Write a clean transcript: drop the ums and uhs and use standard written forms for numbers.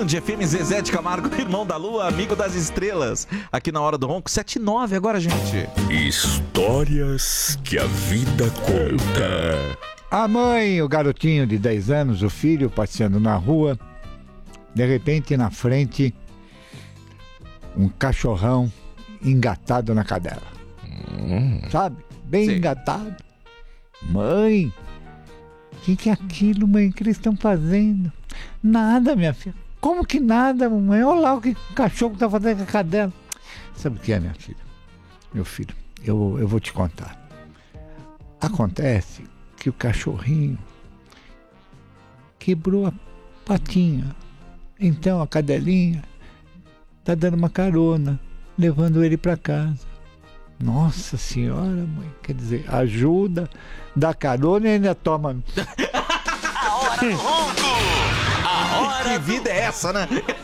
Band FM, Zezé de Camargo, irmão da lua, amigo das estrelas. Aqui na Hora do Ronco, 7h09 agora, gente. Histórias que a vida conta. A mãe, o garotinho de 10 anos, o filho, passeando na rua. De repente, na frente, um cachorrão engatado na cadela. Sabe? Bem Sim. engatado. Mãe, o que é aquilo, mãe? O que eles estão fazendo? Nada, minha filha. Como que nada, mamãe? Olha lá o que o cachorro está fazendo com a cadela. Sabe o que é, minha filha? Meu filho, eu vou te contar. Acontece que o cachorrinho quebrou a patinha. Então a cadelinha tá dando uma carona, levando ele para casa. Nossa senhora, mãe. Quer dizer, ajuda, dá carona e ainda toma. A Hora do Ronco. A Hora Que vida é essa, né?